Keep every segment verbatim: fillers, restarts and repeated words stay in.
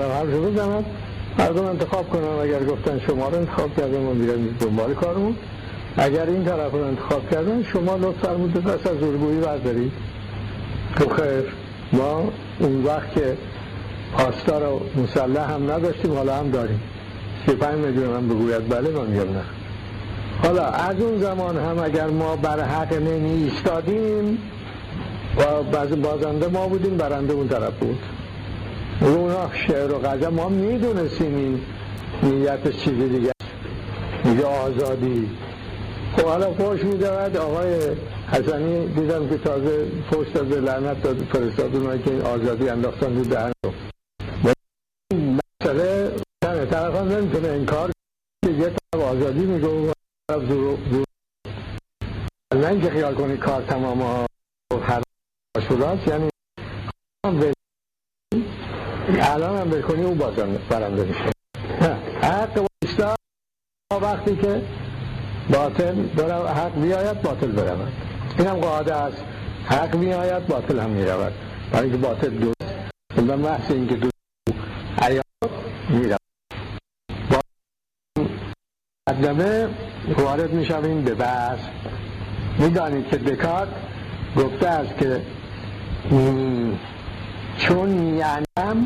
برام حرف بزنم، مردم انتخاب کنم. اگر گفتن شما رو انتخاب کردن ما میریم دنبال کارمون، اگر این طرف رو انتخاب کردن شما لطف فرمودید دست از زورگویی بردارید. تو خیر، ما اون وقت که آستار و مسلح هم نداشتیم حالا هم داریم. سی و پنج میلیون هم بگوید بله من میگم نه. حالا از اون زمان هم اگر ما بر حق نمی ایستادیم و بازنده ما بودیم، برنده اون طرف بود. رونق شعر و غزل ما میدونستیم این نیتش چیزی دیگه، میگه آزادی. خب حالا فوش میدهد آقای حسنی دیدم که تازه فوش داده، لعنت داد فرستاد اونایی که این آزادی انداختن رو دهن رو. مسئله تنه طرف هم نمیتونه انکار که یه طرف آزادی میگه و طرف زور زور نه اینکه خیال کنی کار تمام ها هر شداست، یعنی الان هم بکنی او بازم برنده میشه. حق و ایستا وقتی که باطل برای حق بیاید باطل برود، این هم قاعده است. حق بیاید باطل هم میرود، برای که باطل دوست و محض این که دوست عیاد میرود. با مقدمه وارد میشویم به بحث. میدانید که دکارت گفته است که چون میانم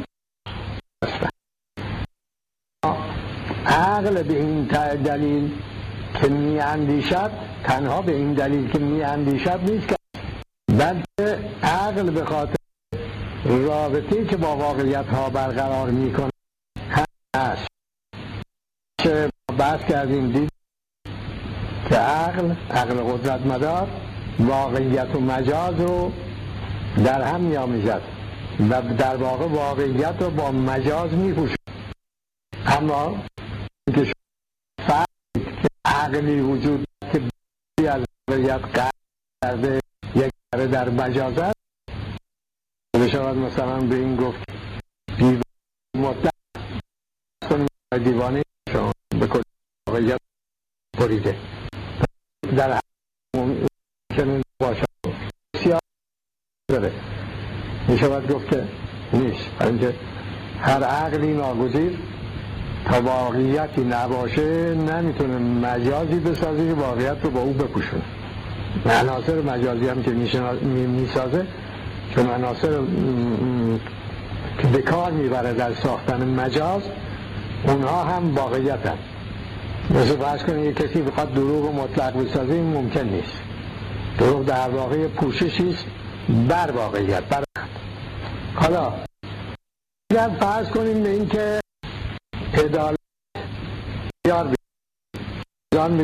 عقل به این دلیل که میاندیشد، تنها به این دلیل که میاندیشد نیست، که بلکه عقل به خاطر رابطه‌ای که با واقعیت ها برقرار میکنه هست. چه بحث کردیم دید که عقل عقل قدرت مدار واقعیت و مجاز رو در هم میآمیزد و در واقع واقعیت رو با مجاز میپوشد. اما اینکه فرق عقلی وجود که بی از واقعیت قرار کرده یک ذره در مجاز است، بشود مثلا به این گفت دیوانه مطلق کنیم دیوانه شما به کل واقعیت بریده در چنین باشد سیاه داره، میشود گفت که نیست. اینکه هر عقلی ناگزیر تا واقعیتی نباشه نمیتونه مجازی بسازه که واقعیت رو با او بپوشونه. عناصر مجازی هم که میسازه چون عناصر که به کار میبره در ساختن مجاز، اونها هم واقعیت هم. مثل فرض کنید یک کسی بخواد دروغ مطلق بسازه، این ممکن نیست. دروغ در واقع پوششی است بر واقعیت، بر حالا اگر فرض کنیم به این که عدالت بیار میزان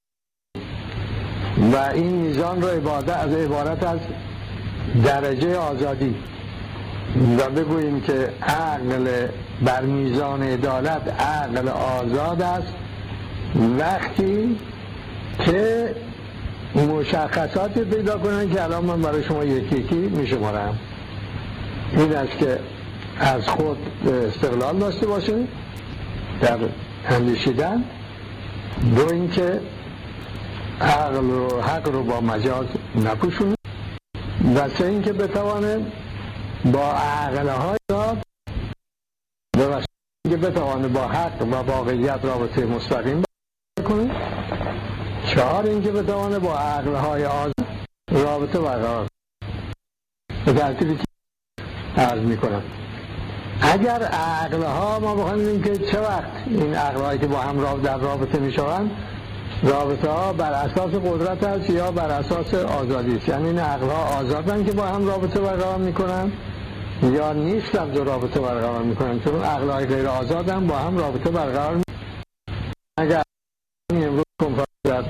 و این میزان رو عبارت از عبارت از درجه آزادی و بگوییم که عقل بر میزان عدالت عقل آزاد است وقتی که مشخصاتی پیدا کنن که الان من برای شما یکی یکی میشمارم. این است که از خود استقلال داشته باشه در اندیشیدن، دو اینکه عقل و حق رو با مجاز نپوشونه، و سه اینکه بتوانه با عقل‌های را به وسیله اینکه بتوانه با حق و واقعیت رابطه مستقیم کنه، چهار اینکه بتوانه با عقل‌های آزاد رابطه برقرار به ترتیبی که عرض میکنم. اگر عقل‌ها ما بخوایم که چه وقت این عقل‌هایی که با هم در رابطه میشوند، رابطه ها بر اساس قدرت است یا بر اساس آزادی است، یعنی این عقل‌ها آزادن که با هم رابطه برقرار میکنن یا نیستن جو رابطه برقرار میکنن، چون عقل‌های غیر آزاد هم با هم رابطه برقرار میکنن. اگر امروز کنفرانس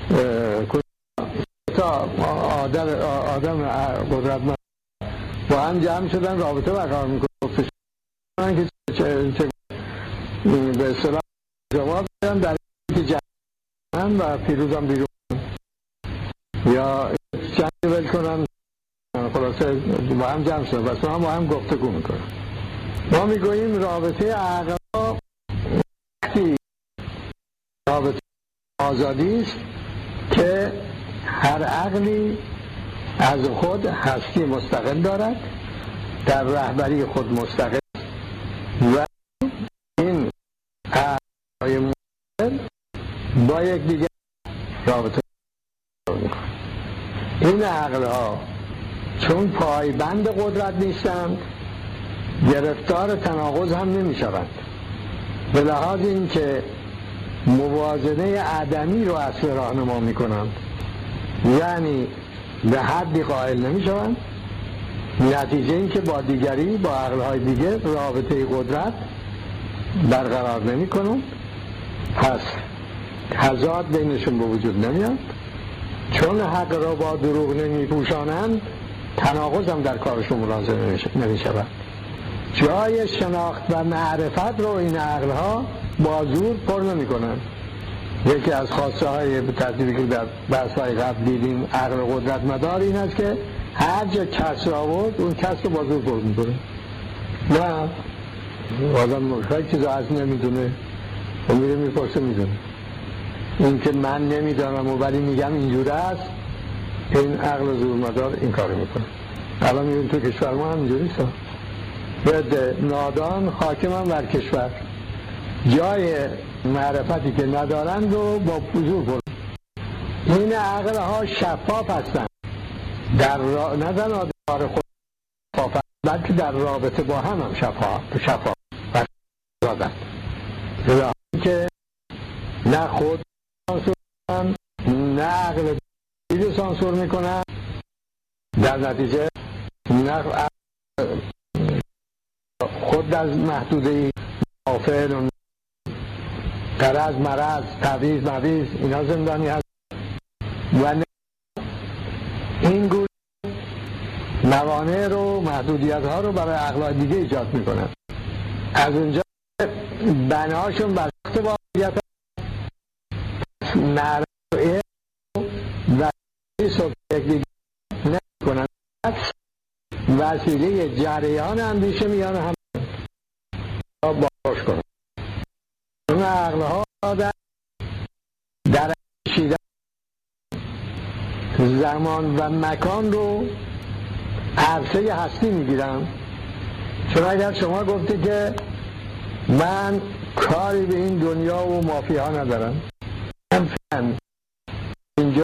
تا آدم آدم قدرتمند با هم جمع شدن رابطه برقرار میکنن که چه چه به اصطلاح جواب بدن در اینکه جمع و پیروزم بیرون یا جمع ول کنن، خلاصه با هم جمع شدن و اصلا با هم گفتگو میکنن. ما میگوییم رابطه عقل وقتی رابطه آزادی است که هر عقلی از خود هستی مستقل دارد، در رهبری خود مستقل و با یک دیگه رابطه میکنن. این عقل ها چون پایبند قدرت نیستند گرفتار تناقض هم نمی شوند. به لحاظ این که موازنه عدمی رو اصل راهنما می کنند، یعنی به حدی قائل نمی شوند، نتیجه این که با دیگری، با عقلهای دیگر رابطه قدرت برقرار نمی کنند، پس تضاد بینشون به وجود نمیاد. چون حق را با دروغ نمی پوشانند تناقض هم در کارشون ملاحظه نمی شود. جای شناخت و معرفت رو این عقلها با زور پر نمی کنند. یکی از خاصه های ترتیبی که در بحث های قبل دیدیم عقل قدرت مدار این است که هر جا کسر آورد اون کسر رو با زور پر می کنه. نه آدم خیلی چیزا از نمیدونه و میره میپرسه میدونه. این که من نمیدانم و ولی میگم اینجوره است، این عقل زور مدار این کار میکنه. الان میبینیم تو کشور ما هم اینجوری است. یه نادان حاکم هم بر کشور جای معرفتی که ندارند و با زور پر. این عقل ها شفاف هستند، در را... نه تنها در خود شفاف بلکه در رابطه با هم هم شفاف شفاف دادند. راه که نه خود سانسور میکنن نه عقل دیگه سانسور میکنن، در نتیجه نه خود از محدوده آفل و قرض مرض تعویض مویز اینا زندانی هست و این گونه موانع رو محدودیت ها رو برای عقلای دیگه ایجاد میکنن. از اونجا بناشون بر وقت واقعیت نرمه و یک دیگه نکنن، وسیله جریان اندیشه میان هم باش کنن. اون عقل ها در در اندیشیدن زمان و مکان رو عرصه هستی میگیرن. چون اگر شما گفتی که من کاری به این دنیا و مافیا ندارم، من اینجا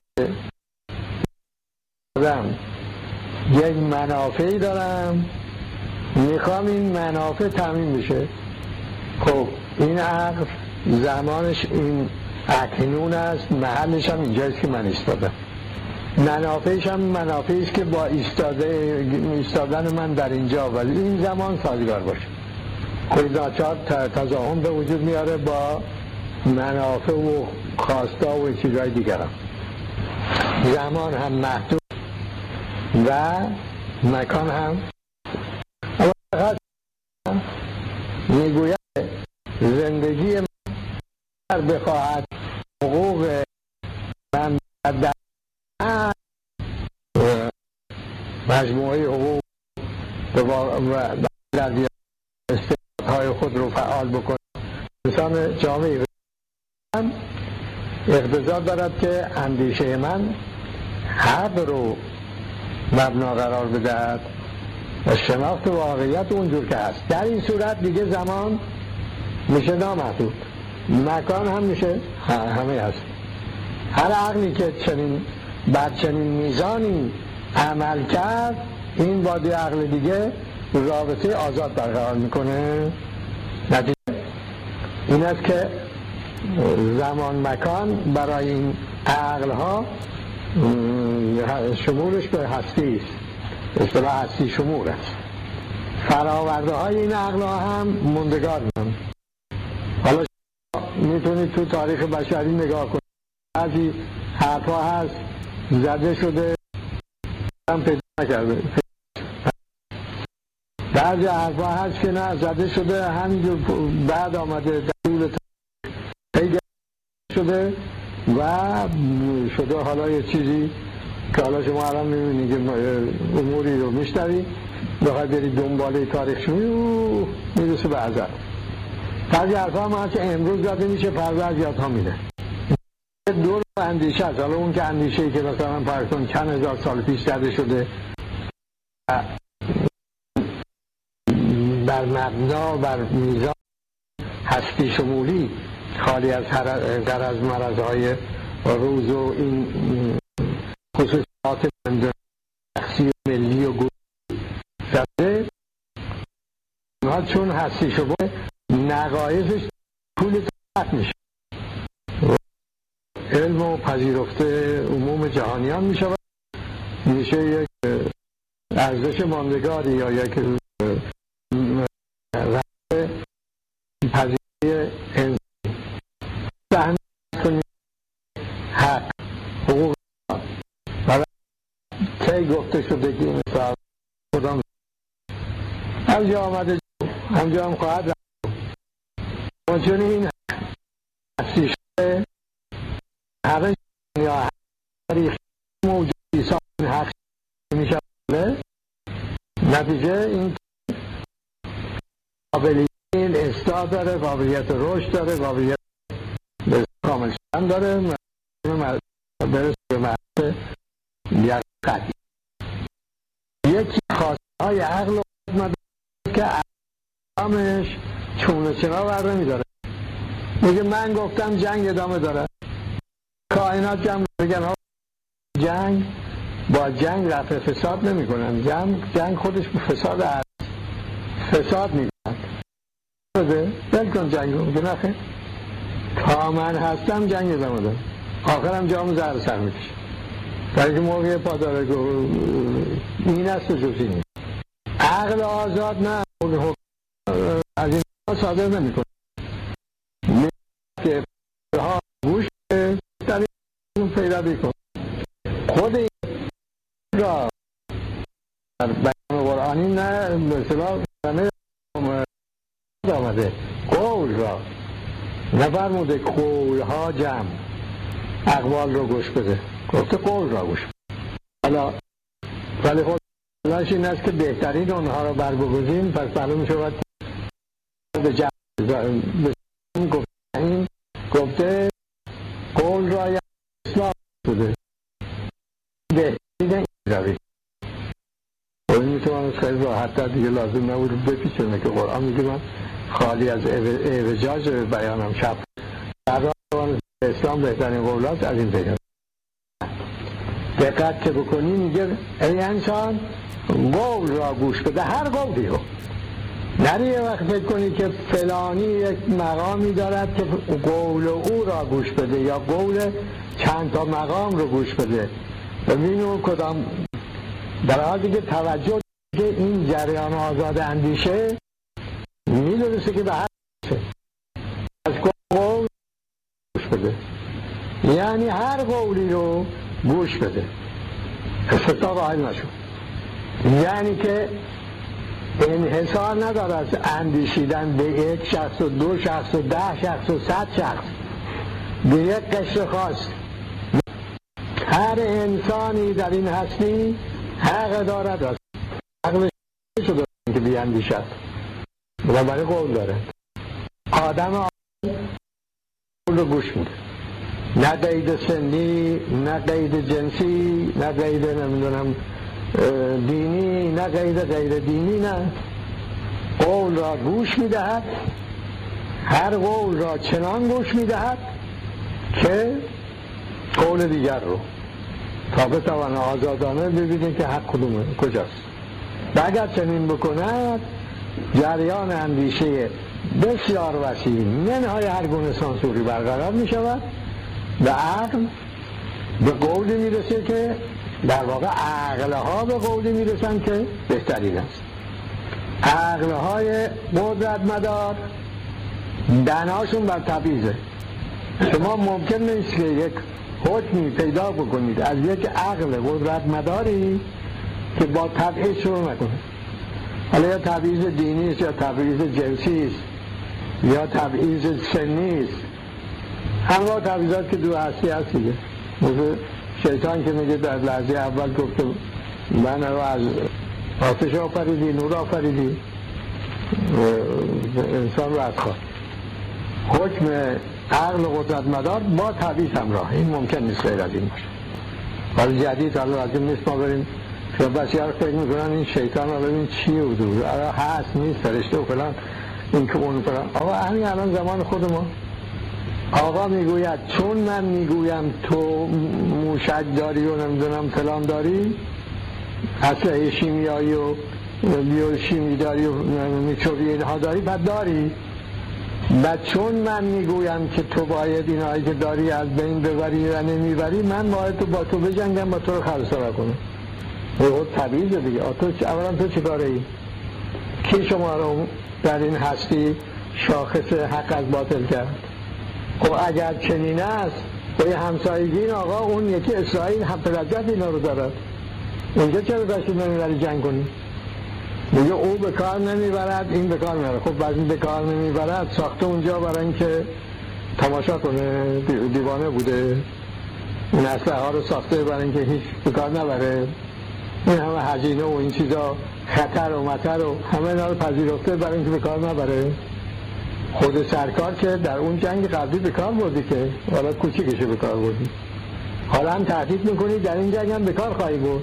دارم یک منافعی دارم میخوام این منافع تامین بشه، خب این عقل زمانش این اکنون است، محلش هم اینجاست که من ایستادم، منافعش هم منافعی است که با ایستاده ایستادن من در اینجا ولی این زمان سازگار باشه. خود ناچار تضاهم به وجود میاره با منافع و خواستا و چیزهای دیگر هم. زمان هم محدود و مکان هم. اما میگوید زندگی من بخواهد حقوق من در مجموعه حقوق و در استعدادهای خود رو فعال بکنه، انسان جامعه هم اقتضا دارد که اندیشه من حق رو مبنا قرار بدهد و شناخت واقعیت اونجور که هست. در این صورت دیگه زمان میشه نامحدود، مکان هم میشه همه هست. هر عقلی که چنین بر چنین میزانی عمل کرد این با دی عقل دیگه رابطه آزاد برقرار میکنه. نتیجه این است که زمان مکان برای این عقل ها شمولش به هستی است، اصطلاح هستی شمول است. فراورده های این عقل ها هم موندگار میشن. حالا میتونید تو تاریخ بشری نگاه کنید، بعضی حرفا هست زده شده هم پیدا نکرده، بعضی حرفا هست که نه زده شده همینجور بعد آمده در طول پیدا شده و شده حالا یه چیزی که حالا شما الان میبینید که اموری رو میشنوید بخواید برید دنباله تاریخ شما میرسه به ازل. بعضی حرفا هم هست که امروز زده میشه فردا از یاد ها میره. دور اندیشه هست. حالا اون که اندیشه‌ای که مثلا فرض چند هزار سال پیش زده شده بر مبنا بر میزان هستی شمولی خالی از غرض مرضهای روز و این خصوصیات شخصی و ملی و گروهی شده، چون هستی شبه نقایصش طول طاقت میشه، علم و پذیرفته عموم جهانیان میشه و میشه یک ارزش ماندگاری یا یک پذیرفته انسانی. فهم کنید حق حقوق برای کی گفته شده که این مثال خودم همجا آمده همجا هم خواهد رفت، چون این هستی شده همه یا تاریخ موجودی سان حق میشه، نتیجه این قابلیت استعداد داره، قابلیت رشد داره، قابلیت کامل شدن داره، برسه به مرحله یقین. یکی خواسته های عقل که عقلش چونه چنا بر نمیداره، میگه من گفتم جنگ ادامه داره، کائنات جمع بگن ها جنگ با جنگ رفع فساد نمی کنن، جنگ, جنگ خودش فساد هست، فساد می کنن بل کن جنگ رو، میگه نخیر تا من هستم جنگ ادامه داره، آخرم جام زهر سر میکشه، برای که موقع پاداره این است و جزی نیست. عقل آزاد نه از این ها صادر نمی کنه، میگه که ها گوش در این پیروی کن. خود این را در بیان قرآنی نه مثلا آمده قول را نفرموده قول ها جمع اقوال رو گوش بده، گفته قول را گوش بده. حالا ولی خود خودش این است که بهترین اونها رو بر بگذین، پس معلوم می شود به جمع گفته این گفته قول را یا اصلاح بده بهترین این روی قول می توانست خیلی راحت در دیگه لازم نبود بپیچونه که قرآن میگه من خالی از اعوجاج بیانم شب در راه اسلام بهترین قولات از این پیدا. دقت که بکنی میگه ای انسان قول را گوش بده، هر قولی رو نری یه وقت فکر کنی که فلانی یک مقامی دارد که قول او را گوش بده یا قول چند تا مقام رو گوش بده، ببینو کدام در حالی که توجه که این جریان آزاد اندیشه میدونسته که به هر از قول گوش بده، یعنی هر قولی رو گوش بده، استثناء قائل نشو، یعنی که انحصار نداره از اندیشیدن به یک شخص و دو شخص و ده شخص و صد شخص به یک قشر خاص. هر انسانی در این هستی حق دارد از عقلش شده که بیاندیشد و برای قول داره. آدم قول رو گوش میده، نه قید سنی، نه قید جنسی، نه قید نمیدونم دینی، نه قید غیر دینی، نه قول را گوش میدهد، هر قول را چنان گوش میدهد که قول دیگر رو تا بتوانه آزادانه ببینید که حق کدومه کجاست. و اگر چنین بکند جریان اندیشه بسیار وسیع منهای هر گونه سانسوری برقرار می شود و عقل به قولی میرسه که در واقع عقلها به قولی میرسن که بهترین است. عقلهای قدرت مدار بناشون بر تبعیضه. شما ممکن نیست که یک حکمی پیدا بکنید از یک عقل قدرت مداری که با تبعیض شروع نکنه. حالا یا تبعیض دینی است، یا تبعیض جنسی است، یا تبعیض سنی است، همه تبعیضات که دو هستی هست دیگه. مثل شیطان که میگه در لحظه اول گفته من رو از آتش آفریدی، نور آفریدی، انسان رو از خواه. حکم عقل قدرت مدار با تبعیض همراه، این ممکن نیست غیر از این باشه. ولی جدید حالا از این نیست ما بریم که بسی ها فکر میکنن این شیطان رو ببین چیه و دور هست نیست فرشته و فلان این که اون فلان. آقا همین الان زمان خود ما آقا میگوید چون من میگویم تو موشک داری و نمیدونم فلان داری، اسلحه شیمیایی و بیوشیمی داری و میکروبی اینها داری، بعد داری. و چون من میگویم که تو باید اینهایی که داری از بین ببری و نمیبری، من باید تو با تو بجنگم، با تو رو خلصه کنم. خود طبیعیه دیگه. اولا تو چی کاره ای؟ کی شما رو در این هستی شاخص حق از باطل کرد؟ خب اگر چنین است به همسایگی این آقا اون یکی اسرائیل هم پدرجت اینا رو دارد، اونجا چرا داشتید نمیبری جنگ کنی؟ میگه او به کار نمیبرد، این به کار نمیبرد. خب بعضی به کار نمیبرد ساخته اونجا برای اینکه تماشا کنه، دیوانه بوده. این اسلحه ها رو ساخته برای اینکه هیچ به کار نبره. این همه هزینه و این چیزا، خطر و مطر و همه اینا رو پذیرفته برای اینکه به کار نبره. خود سرکار که در اون جنگ قبلی به کار بردی، که حالا کوچیکشه به کار بردی، حالا هم تهدید میکنی در این جنگ هم به کار خواهی برد.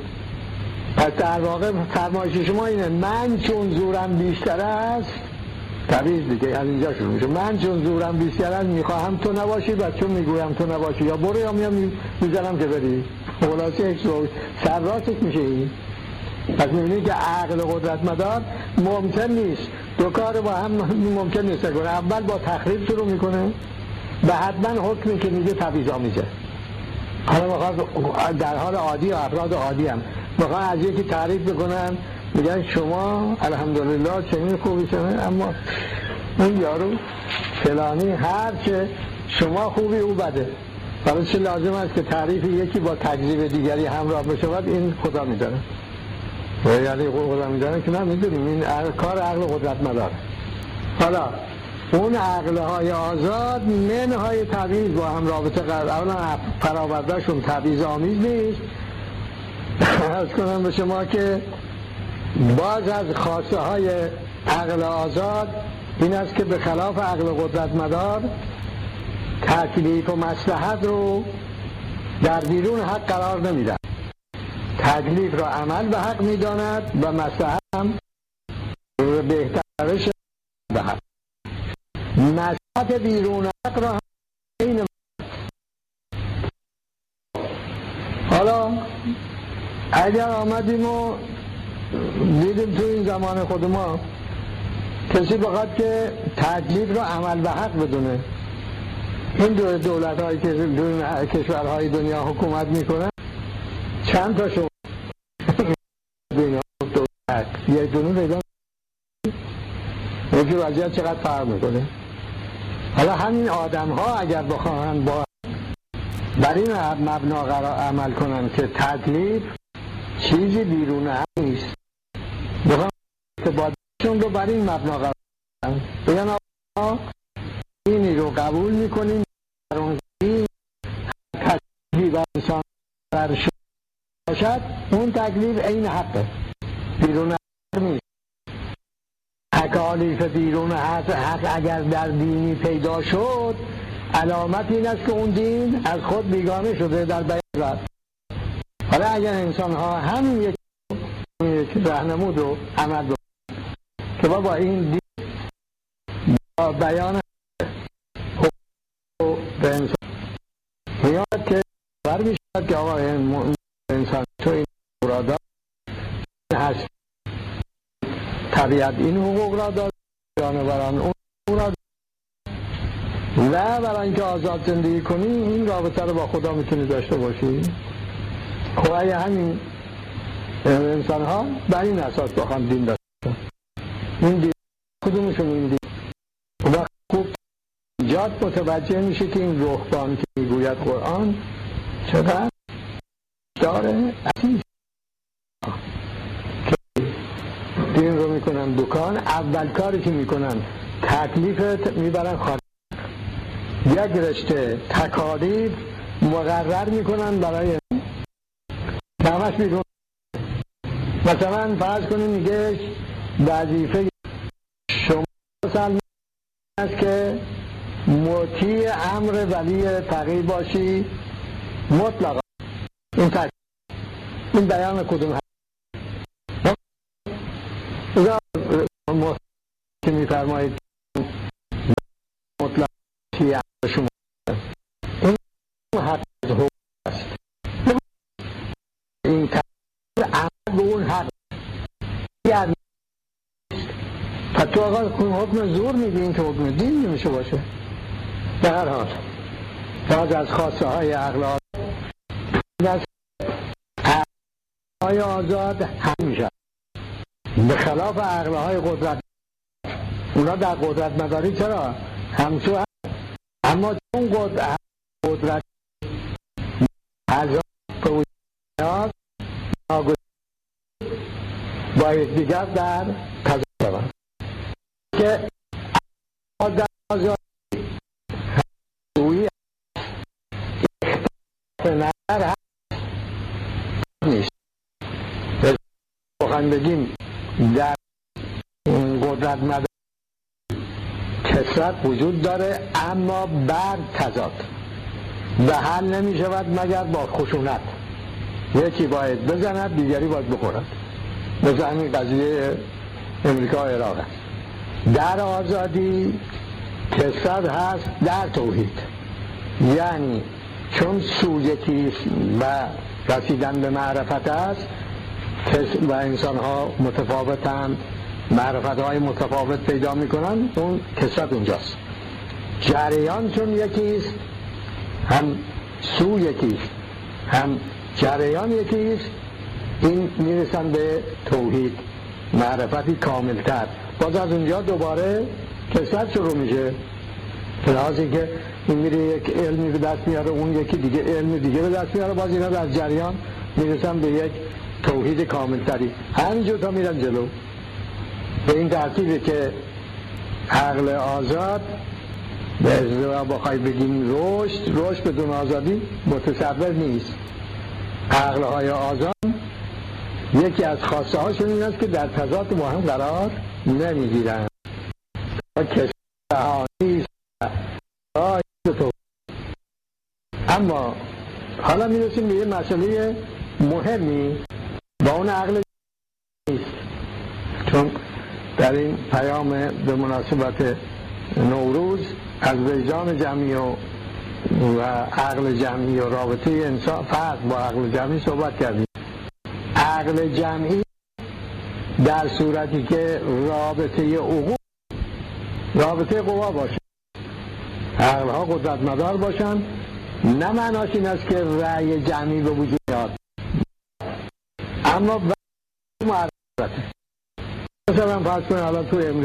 پس در واقع فرمایش شما اینه من چون زورم بیشتر است، طبیعی دیگه از اینجا شروع میشه، من چون زورم بیشتر است میخواهم تو نباشی و چون میگویم تو نباشی یا برو یا میام میزنم که بری. خلاصه یک رو سر راستش میشه این. پس میبینید که عقل قدرت مدار ممکن نیست دو کار با هم ممکن نیست کنه. اول با تخریب شروع میکنه و حتما حکمی که میگه تبعیض‌آمیزه. حالا میخواد در حال عادی و افراد عادی هم میخواد از یکی تعریف بکنن، میگن شما الحمدلله چنین خوبی شده، اما این یارو فلانی هر چه شما خوبی او بده. برای چه لازم است که تعریف یکی با تکذیب دیگری همراه بشود؟ این خدا میدانه. یعنی خدا میدانه که نه میدونیم این کار عقل قدرت مداره. حالا اون عقلهای آزاد منهای تبعیض با هم رابطه قرار، اولا فراوردهشون تبعیض آمیز نیست. عرض کنم به شما که باز از خواسته های عقل آزاد این است که به خلاف عقل قدرت مدار تکلیف و مصلحت رو در بیرون حق قرار نمیدن. تکلیف را عمل به حق میداند و مصلحت هم بهترش به حق. مصلحت بیرون حق را هم این. حالا اگر آمدیم و دیدیم تو این زمان خود ما کسی بخواد که تکلیف را عمل به حق بدونه، این دو دولت هایی که کشورهای دنیا حکومت میکنن چند تا شما دنیا دولت یک دونه پیدا یکی وضعیت چقدر فرق میکنه. حالا همین آدم ها اگر بخواهن با بر این مبنا قرار عمل کنن که تکلیف چیزی بیرون هم نیست، بخواهن ارتباطشون رو بر این مبنا قرار کنن، بگن آقا اینی رو قبول میکنیم در اون زمین تکلیف و انسان در باشد، اون تکلیف این حقه، بیرون حق نیست. تکالیف بیرون حق اگر در دینی پیدا شد علامت این است که اون دین از خود بیگانه شده در بیان رفت. حالا اگر انسان ها همین یک یک راهنمود رو عمل بکنن که با این دین با بیان حقوق به انسان میاد که بر میشود که آقا انسان تو این مرادات هست، طبیعت این حقوق را داد، جانوران اون حقوق را، و برای اینکه آزاد زندگی کنی این رابطه رو با خدا میتونی داشته باشی. خب اگه همین انسان ها بر این اساس بخوان دین داشته، این دین کدومشون این دین و خوب ایجاد متوجه میشه که این روحان که میگوید قرآن چقدر داره عزیز که دین رو میکنن دکان. اول کاری که میکنن تکلیفت میبرن خانه، یک رشته تکالیف مقرر میکنن برای همش بیرون. مثلا فرض کنید میگه وظیفه شما مسلمان است که مطیع امر ولی فقیه باشی مطلقا. این تکلیف این بیان کدوم هست؟ که میفرمایید مطلق مطیع امر شما واقعا حکم زور میدین که حکم دین نمیشه باشه. به هر حال باز از خواسته های عقل آزاد از عقل های آزاد هم میشه، به خلاف عقل های قدرت. اونا در قدرت مداری چرا همسو هم، اما چون قدرت قدرت هزار پوزیات ناگذیر با یکدیگر در تضاد شوند که در آزادی همسویی اختلاف نظر هست نیست. بخواهیم بگیم در قدرت مداری کثرت وجود داره اما بر تضاد و حل نمی شود مگر با خشونت. یکی باید بزند دیگری باید بخورد. مثل همین قضیه امریکا و عراق است. در آزادی کثرت هست در توحید، یعنی چون سو یکیست و رسیدن به معرفت است و انسان ها متفاوتند، معرفت های متفاوت پیدا میکنن، اون کثرت اونجاست. جریان چون یکیست، هم سو یکیست هم جریان یکیست، این میرسن به توحید، معرفتی کاملتر. باز از اونجا دوباره کثرت شروع میشه، لحاظی که این میره یک علمی به دست میاره، اون یکی دیگه علم دیگه به دست میاره، باز اینا از جریان میرسن به یک توحید کاملتری. همینجور تا میرن جلو. به این ترتیبه که عقل آزاد به ازدواج بخوای بگیم رشد، رشد بدون آزادی متصور نیست. عقل های آزاد یکی از خواسته هاشون این است که در تضاد با هم قرار نمیگیرن. کسی نیست. اما حالا میرسیم به یه مسئله مهمی با اون عقل نیست، چون در این پیام به مناسبت نوروز از وجدان جمعی و و عقل جمعی و رابطه انسان فرد با عقل جمعی صحبت کردیم. عقل جمعی در صورتی که رابطه عقول رابطه قوا باشه، عقل ها قدرت مدار باشن، نه معناش این است که رأی جمعی به وجود میاد، اما معرفته. مثلا فرض کنید حالا تو امریکا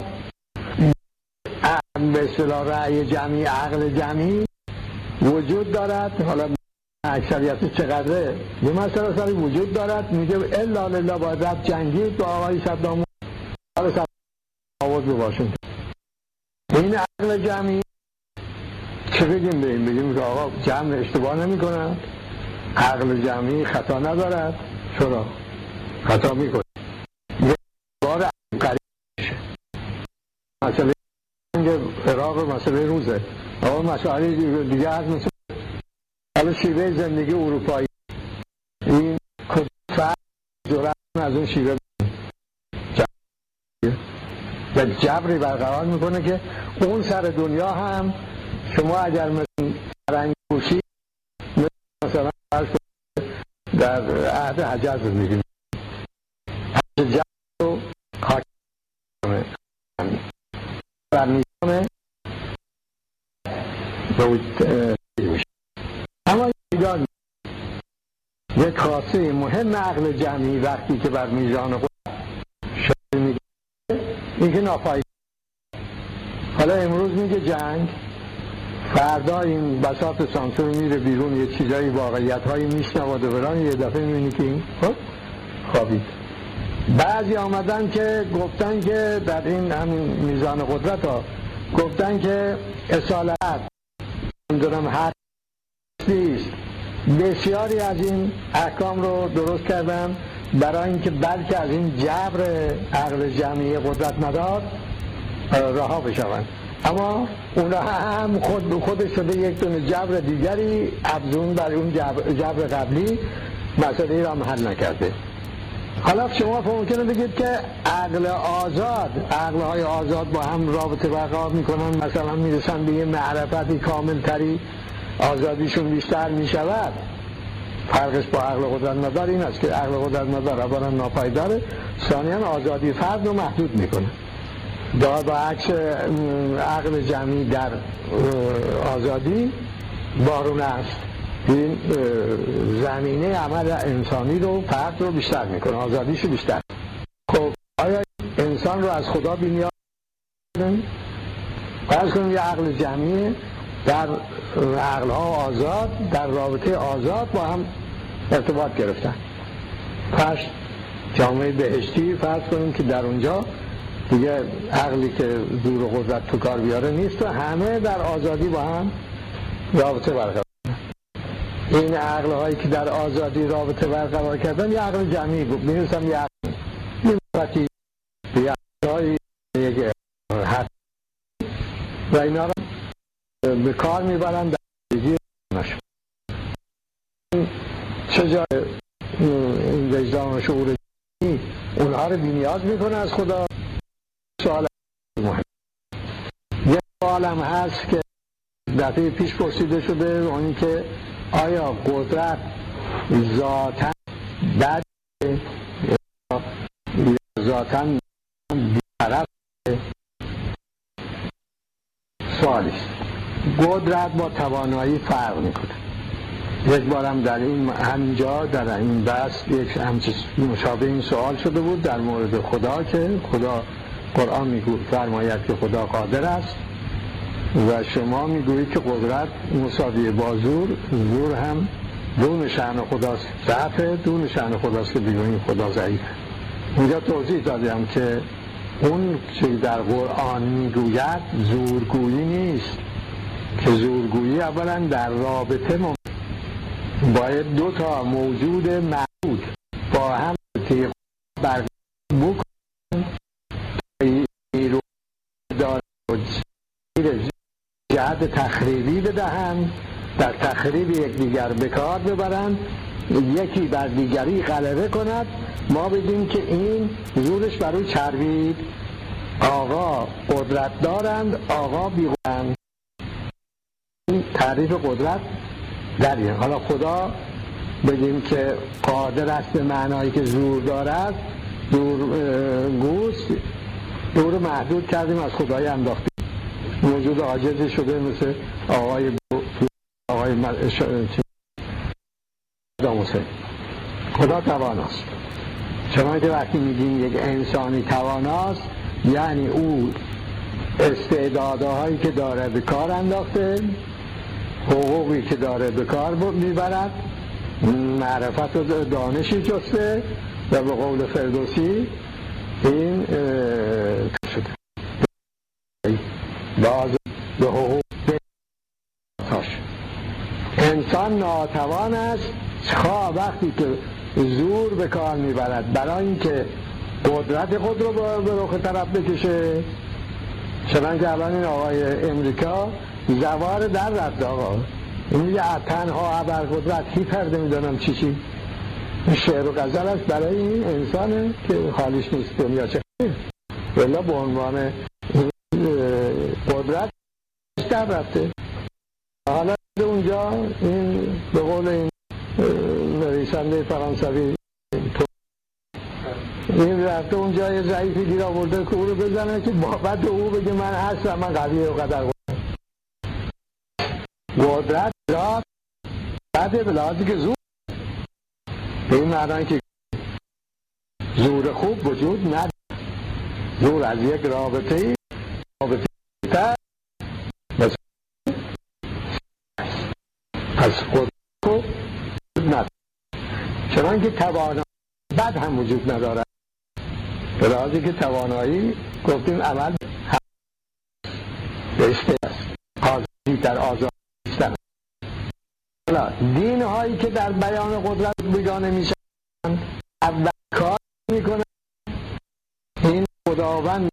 به اصطلاح رأی جمعی، عقل جمعی وجود دارد، حالا اکثریت چقدره یه مسئله سری وجود دارد، میگه الا لله باید رفت جنگید با آقای صدام حسین آواز به واشنگتن. این عقل جمعی چه بگیم به این؟ بگیم که آقا جمع اشتباه نمی کنند، عقل جمعی خطا ندارد. چرا؟ خطا می کنه. یه بار قریب میشه. مسئله عراق مسئله روزه، آقا مسئله دیگه هست، مثل حالا شیوه زندگی اروپایی، این فرق جرأت از اون شیوه و جبری برقرار میکنه که اون سر دنیا هم شما اگر مثل فرنگ کوشی مثلا در عهد حجاز میگیم حجاز رو حاکمه بر نظام میشه. اما ایران یک خاصه مهم عقل جمعی وقتی که بر میزان خود شده میگه این که ناپایدار. حالا امروز میگه جنگ، فردا این بساط سانسور میره بیرون، یه چیزایی واقعیت هایی میشنواد و بران، یه دفعه میبینی که این خب خوابید. بعضی آمدن که گفتن که در این همین میزان قدرت ها گفتن که اصالت نمیدونم هر نیست، بسیاری از این احکام رو درست کردن برای اینکه بلکه از این جبر عقل جمعی قدرت مدار رها بشوند. اما اونها هم خود خودش شده یک دونه جبر دیگری افزون بر اون جبر, جبر قبلی، مسئله را هم حل نکرده. حالا شما ممکنه بگید که عقل آزاد، عقل های آزاد با هم رابطه برقرار میکنن، مثلا میرسن به یه معرفتی کامل تری، آزادیشون بیشتر میشود. فرقش با عقل قدرت مدار این است که عقل قدرت مدار اولا ناپایداره، ثانیاً آزادی فرد رو محدود میکنه. دار با عکس عقل جمعی در آزادی بارون است. این زمینه عمل انسانی رو فرد رو بیشتر میکنه، آزادیشو بیشتر. خب آیا انسان رو از خدا بی‌نیاز کنیم؟ فرض کنیم یه عقل جمعی در عقل‌ها آزاد در رابطه آزاد با هم ارتباط گرفتن. پس جامعه بهشتی فرض کنیم که در اونجا دیگه عقلی که زور و قدرت تو کار بیاره نیست و همه در آزادی با هم رابطه برقرار. این عقل هایی که در آزادی رابطه برقرار کردن یه عقل جمعی بود. میرسم یه عقل یه وقتی یه عقلهایی یک حد و اینا رو به کار میبرن در زندگی نشون. چه جای این وجدان و شعور جمعی اونها رو بی‌نیاز میکنه از خدا؟ سوال مهم. یه سوال هم هست که دفعه پیش پرسیده شده، اونی که آیا قدرت ذاتاً بد یا ذاتاً بی‌طرف؟ سوالی است. قدرت با توانایی فرق میکنه. یک بارم در این همینجا در این بحث یک همچین مشابه این سوال شده بود در مورد خدا که خدا قرآن میگوید فرماید که خدا قادر است و شما میگویید که قدرت مساوی با زور، زور هم دون شأن خداست، ضعف دون شأن خداست که بگوییم خدا ضعیفه. اینجا توضیح دادم که اون که در قرآن میگوید زورگویی نیست، که زورگویی اولا در رابطه مم... باید دو تا موجود محدود با هم تیغ برقرار بکنن نیرو دار جهت تخریبی بدهند، در تخریب یکدیگر به کار ببرند، یکی بر دیگری غلبه کند، ما بدیم که این زورش بر او چربید. آقا قدرت دارند، آقا بی‌قدرند. این تعریف قدرت در این. حالا خدا بگیم که قادر است به معنایی که زور دارد، زور گوست، دور محدود کردیم از خدای انداختیم. موجود عاجزی شده مثل آقای آقای داموسه. خدا تواناست. شما که وقتی میگیم یک انسانی تواناست یعنی او استعدادهایی که داره به کار انداخته، حقوقی که داره به کار میبرد، معرفت و دانشی جسته و به قول فردوسی این شده به حقوق تاش. انسان ناتوان است خواه وقتی که زور به کار میبرد برای اینکه قدرت خود رو به رخ طرف بکشه. چنانکه الان این آقای امریکا زوار در رفت آقا، این یه تنها ابرقدرت هی پرده میدانم چی چی. این شعر و غزل است برای این انسانه که خالیش نیست دنیا چه خیلی ولی به عنوان قدرت در رفته. حالا اونجا این به قول این نویسنده فرانسوی این رفته اونجا یه ضعیفی گیر آورده که او رو بزنه که بابت او بگه من هستم، من قویه و قدر قدرت را بعد به لحاظی که زور به این معنی که زور خوب وجود نداره. زور از یک رابطه رابطه تر از خود خوب نداره. چنان که توانایی بد هم وجود نداره. به لحاظی که توانایی گفتیم عمل بهشته است، آزادی در آزادی استن. دین هایی که در بیان قدرت بیگانه میشن اول کار میکنن این خداوند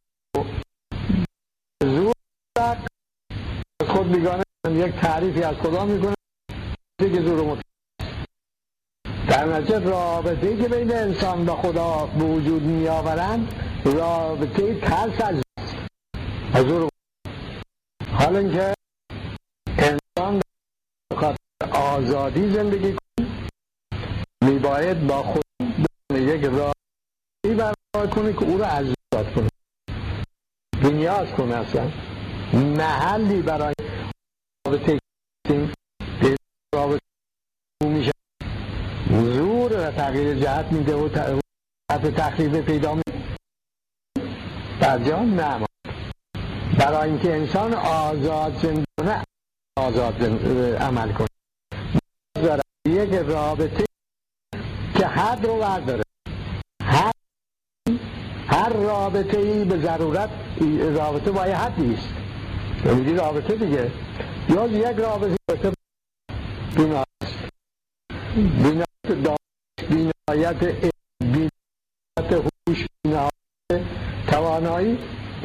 زور از خود بیگانه یک تعریفی از خدا میکنن که زور مطلق. در نتیجه رابطه‌ای که بین انسان و خدا به وجود می آورند رابطه ترس از از زور. حالا اینکه انسان به خاطر آزادی زندگی کنه می باید با خود یک راهی برقرار کنه که او را عزت کنه. نیاز کن اصلا محلی برای رابطه به رابطه میشه زور و تغییر جهت میده و تحت تخریب پیدا میده در جان نه. برای اینکه انسان آزاد زندگی آزاد عمل کنه داره یک رابطه که حد رو برداره. هر هر رابطه ای به ضرورت رابطه با یه حدی است. یعنی رابطه دیگه یا یک رابطه بینایت بینایت دانش بینایت بینایت هوش بینایت توانایی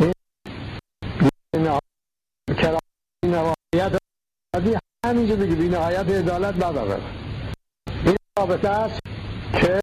بینایت کرام بینایت همینجا دیگه بینایت عدالت بداره. این رابطه است که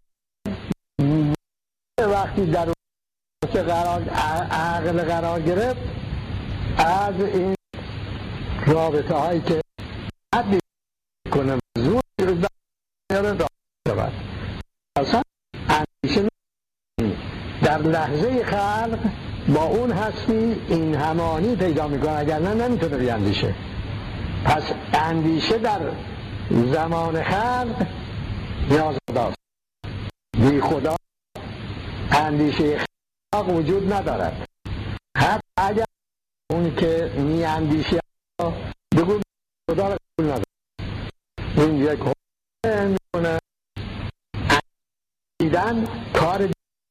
وقتی در قرار عقل قرار گرفت از این رابطه هایی که حدی کنه زور رابطه شود اصلا اندیشه در لحظه خلق با اون هستی این همانی پیدا میکنه، اگر نه نمیتونه بیاندیشه. پس اندیشه در زمان خلق نیاز خداست. بی خدا اندیشه خلق وجود ندارد. حتی اگر اون که می اندیشه بگو خدا را قبول ندارد. این یک حکم میکنه اندیدن کار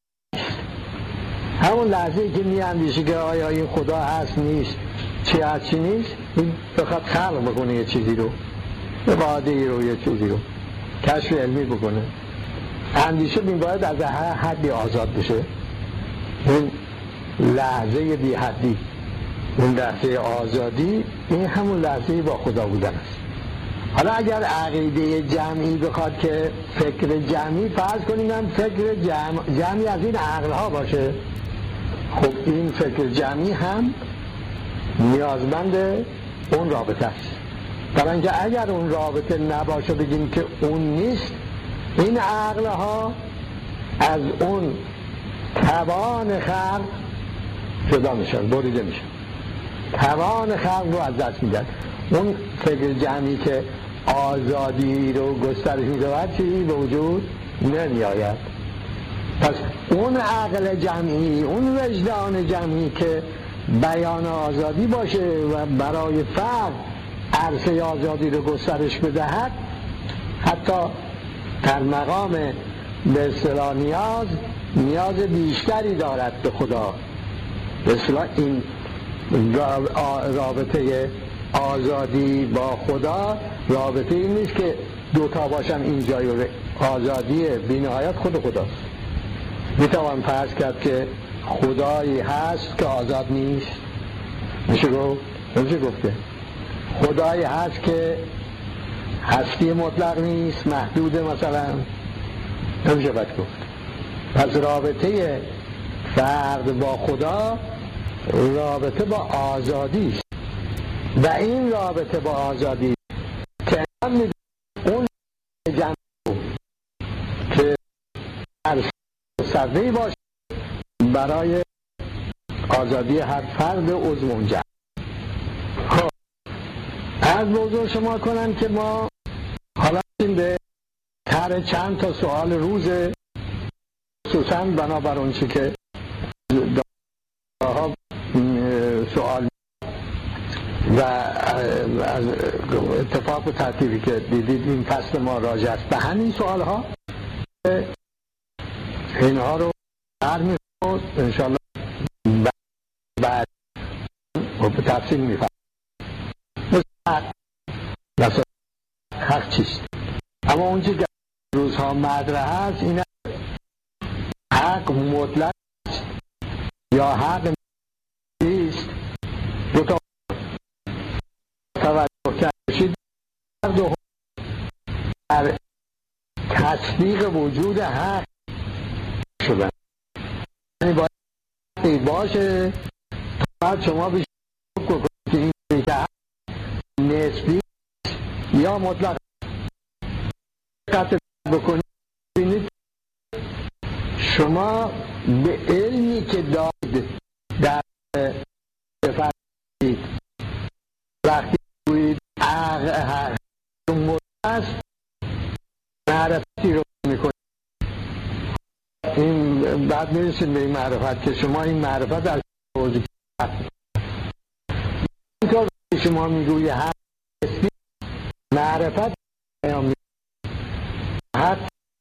همون لحظه که می اندیشه که آیا این خدا هست نیست چی هست چی نیست، این بخواد خلق بکنه یه چیزی رو، یه قاعده ای رو، یه چیزی رو کشف علمی بکنه. اندیشه بین باید از هر حدی آزاد بشه. این لحظه بی حدی، این لحظه آزادی، این همون لحظه با خدا بودن است. حالا اگر عقیده جمعی بخواد که فکر جمعی فرض کنیم هم فکر جمع جمعی از این عقل ها باشه، خب این فکر جمعی هم نیازمند اون رابطه است. برای اینکه اگر اون رابطه نباشه بگیم که اون نیست، این عقل ها از اون توان خلق جدا میشن، بریده میشن، توان خلق رو از دست میدن. اون فکر جمعی که آزادی رو گسترش میده چیزی به وجود نمی آید. پس اون عقل جمعی، اون وجدان جمعی که بیان آزادی باشه و برای فرد عرصه آزادی رو گسترش بدهد، حتی در مقام به اصطلاح نیاز نیاز بیشتری دارد به خدا. به اصطلاح این رابطه آزادی با خدا رابطه این نیست که دوتا باشن اینجای آزادی بی‌نهایت خود خداست. میتوان فرض کرد که خدایی هست که آزاد نیست؟ میشه گفت؟ نمیشه گفته. خدایی هست که هستی مطلق نیست، محدود مثلا؟ نمیشه باید گفت. پس رابطه فرد با خدا رابطه با آزادی است و این رابطه با آزادی که اون جمع که هر صدی باشه برای آزادی هر فرد عضو اون جمع. خب از موضوع شما کنم که ما حالا به هر چند تا سوال روز خصوصا بنابر اون چی که سوال و از اتفاق و ترتیبی که دیدید این فصل ما راجع است به همین سوال ها، اینها رو برمی خود انشاءالله بعد به تفصیل می فهم مثلا حق چیست. اما اونچه که روزها مطرح هست اینه حق مطلق یا حق نیست. دو تا توجه کردید در تصدیق وجود حق شدن، یعنی باید باشه بعد شما بیشتر کنید که این که حق نسبی یا مطلق قطع بکنید. ببینید شما به علمی که دارید در وقتی گویید عقل حق است معرفتی رو میکنید. این بعد میرسید به این معرفت که شما این معرفت از حوزه حق اینطور که شما میگویی حق معرفت پیام حق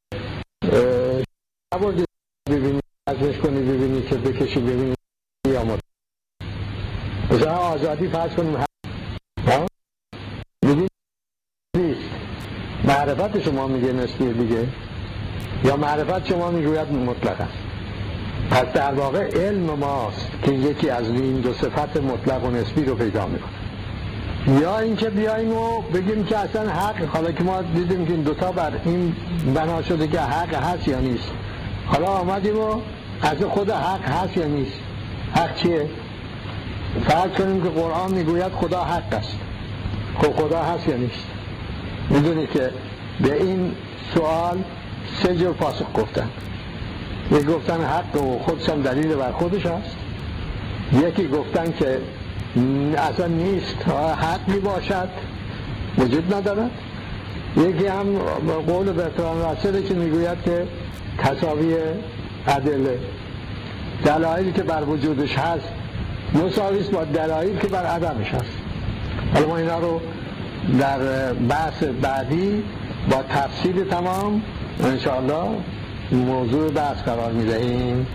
نبردید ببینید ازش کنید ببینید که بکشید ببینید یا مطلب مثلا آزادی فرض کنیم حق میگید نیست معرفت شما میگه نسبیه دیگه یا معرفت شما میگوید مطلق است. پس در واقع علم ماست که یکی از این دو صفت مطلق و نسبی رو پیدا میکنه. یا اینکه بیاییم و بگیم که اصلا حق، حالا که ما دیدیم که این دوتا بر این بنا شده که حق هست یا نیست، حالا آمدیم و از خود حق هست یا نیست. حق چیه؟ فرض کنیم که قرآن میگوید خدا حق است. خب خدا هست یا نیست؟ میدونی که به این سوال سه جور پاسخ گفتن. یکی گفتن حق و خودش هم دلیل بر خودش هست، یکی گفتن که اصلا نیست حقی باشد وجود ندارد، یکی هم قول برتراند راسل که میگوید که تساوی ادله، دلایلی که بر وجودش هست مساوی است با دلایلی که بر عدمش هست. حالا ما اینا رو در بحث بعدی با تفصیل تمام انشاءالله موضوع بحث قرار میدهیم.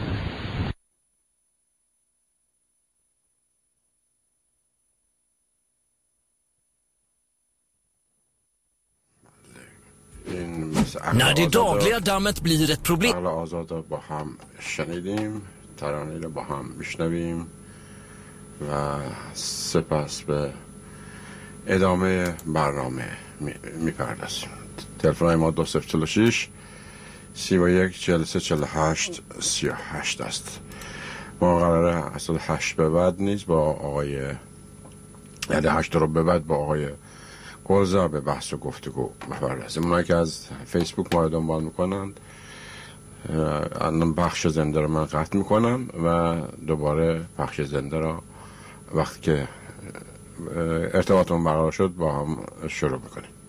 När det dagliga dammet blir ett problem. عقل آزاد با هم شنیدیم، ترانه رو با هم میشنویم و سپس به ادامه برنامه میپردازیم. تلفن ما دو صفر چهل و شش سی و یک چهل و سه چهل و هشت سی و هشت است. ما قراره اصلا هشت به بعد نیست با آقای یعنی هشت رو به بعد با آقای گلزار به بحث و گفتگو بپردازیم. اونایی که از فیسبوک ما رو دنبال میکنند الان بخش زنده رو من قطع میکنم و دوباره بخش زنده رو وقتی که ارتباطمون برقرار شد با هم شروع میکنیم.